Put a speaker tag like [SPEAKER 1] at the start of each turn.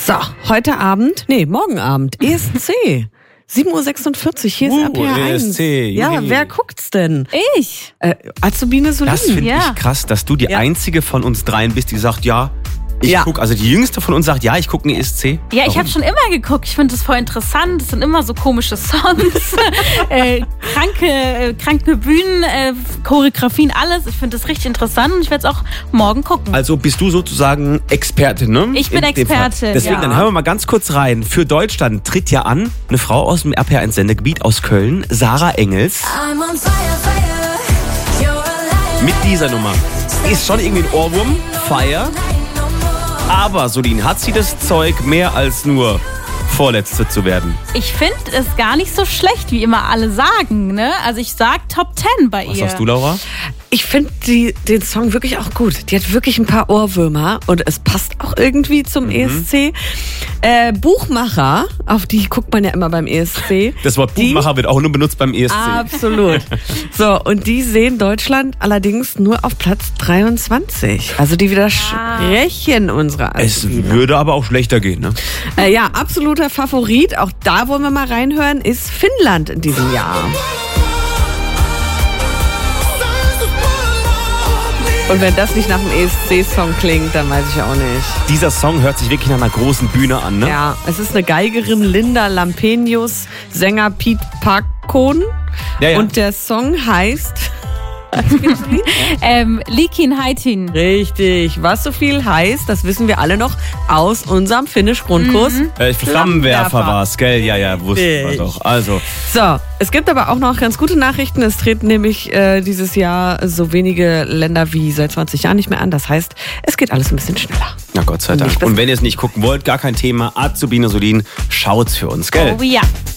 [SPEAKER 1] So, morgen Abend, ESC. 7.46 Uhr, hier ist RPR1.
[SPEAKER 2] ESC.
[SPEAKER 1] Ja, wer guckt's denn?
[SPEAKER 3] Ich.
[SPEAKER 1] Azubine Solin.
[SPEAKER 2] Das finde ich krass, dass du die einzige von uns dreien bist, die sagt, ich gucke. Also die jüngste von uns sagt, ich gucke einen ESC.
[SPEAKER 3] Ja, ich habe schon immer geguckt. Ich finde das voll interessant. Es sind immer so komische Songs, kranke Bühnen, Choreografien, alles. Ich finde das richtig interessant und ich werde es auch morgen gucken.
[SPEAKER 2] Also bist du sozusagen Expertin, ne?
[SPEAKER 3] Ich bin Expertin,
[SPEAKER 2] Deswegen, dann hören wir mal ganz kurz rein. Für Deutschland tritt ja an eine Frau aus dem RPR1-Sendegebiet aus Köln, Sarah Engels. Mit dieser Nummer. Ist schon irgendwie ein Ohrwurm, Fire. Aber, Solin, hat sie das Zeug, mehr als nur Vorletzte zu werden?
[SPEAKER 3] Ich finde es gar nicht so schlecht, wie immer alle sagen, ne? Also ich sag Top 10 bei ihr.
[SPEAKER 2] Was sagst du, Laura?
[SPEAKER 1] Ich finde den Song wirklich auch gut. Die hat wirklich ein paar Ohrwürmer und es passt auch irgendwie zum ESC. Buchmacher, auf die guckt man ja immer beim ESC.
[SPEAKER 2] Das Wort Buchmacher wird auch nur benutzt beim ESC.
[SPEAKER 1] Absolut. So, und die sehen Deutschland allerdings nur auf Platz 23. Also die widersprechen unserer
[SPEAKER 2] Es würde aber auch schlechter gehen, ne?
[SPEAKER 1] Ja, absoluter Favorit, auch da wollen wir mal reinhören, ist Finnland in diesem Jahr. Und wenn das nicht nach einem ESC-Song klingt, dann weiß ich auch nicht.
[SPEAKER 2] Dieser Song hört sich wirklich nach einer großen Bühne an, ne?
[SPEAKER 1] Ja, es ist eine Geigerin, Linda Lampenius, Sänger Pete Pakon.
[SPEAKER 2] Ja.
[SPEAKER 1] Und der Song heißt...
[SPEAKER 3] Liikin Haitin.
[SPEAKER 1] Richtig. Was so viel heißt, das wissen wir alle noch aus unserem Finnisch-Grundkurs.
[SPEAKER 2] Flammenwerfer war es, gell? Ja, wussten wir doch. Also.
[SPEAKER 1] So, es gibt aber auch noch ganz gute Nachrichten. Es treten nämlich dieses Jahr so wenige Länder wie seit 20 Jahren nicht mehr an. Das heißt, es geht alles ein bisschen schneller.
[SPEAKER 2] Na Gott sei Dank. Und wenn ihr es nicht gucken wollt, gar kein Thema. Azubine Solin, schaut's für uns, gell?
[SPEAKER 3] Oh ja.